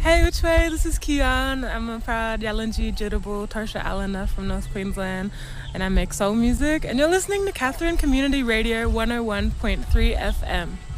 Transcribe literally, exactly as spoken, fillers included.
Hey, which way? This is Kian. I'm a proud Yalanji Jitterbull Tarsha Allena from North Queensland, and I make soul music. And you're listening to Catherine Community Radio one oh one point three F M.